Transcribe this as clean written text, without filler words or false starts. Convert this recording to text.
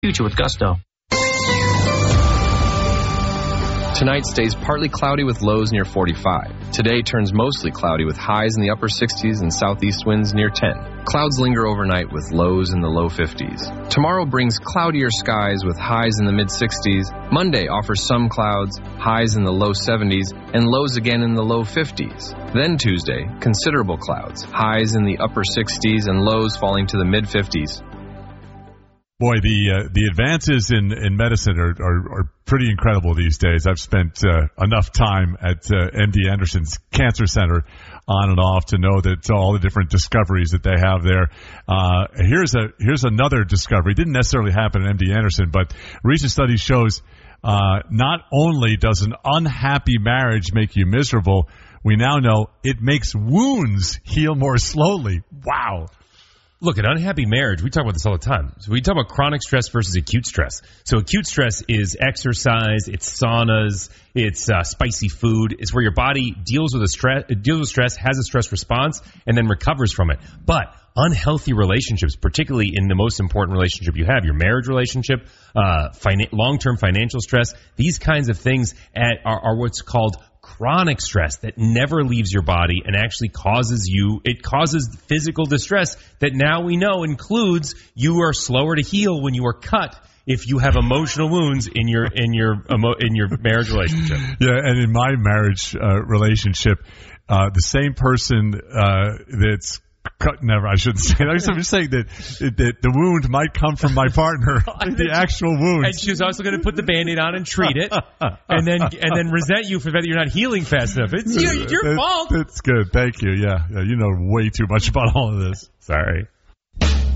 Future with Gusto. Tonight stays partly cloudy with lows near 45. Today turns mostly cloudy with highs in the upper 60s and southeast winds near 10. Clouds linger overnight with lows in the low 50s. Tomorrow brings cloudier skies with highs in the mid-60s. Monday offers some clouds, highs in the low 70s, and lows again in the low 50s. Then Tuesday, considerable clouds, highs in the upper 60s and lows falling to the mid-50s. Boy, the advances in medicine are pretty incredible these days. I've spent enough time at MD Anderson's Cancer Center on and off to know that all the different discoveries that they have there. Here's another discovery. It didn't necessarily happen at MD Anderson, but recent study shows not only does an unhappy marriage make you miserable, we now know it makes wounds heal more slowly. Wow. Look, an unhappy marriage, we talk about this all the time. So we talk about chronic stress versus acute stress. So acute stress is exercise, it's saunas, it's spicy food. It's where your body deals with stress, has a stress response, and then recovers from it. But unhealthy relationships, particularly in the most important relationship you have, your marriage relationship, long-term financial stress, these kinds of things are what's called chronic stress that never leaves your body and actually causes physical distress that now we know includes you are slower to heal when you are cut if you have emotional wounds in your marriage relationship. Yeah, and in my marriage relationship, the same person that's never, I shouldn't say that. I'm just saying that the wound might come from my partner, the actual wound. And she was also going to put the Band-Aid on and treat it, and then resent you for that you're not healing fast enough. It's your fault. That's good. Thank you. Yeah, you know way too much about all of this. Sorry.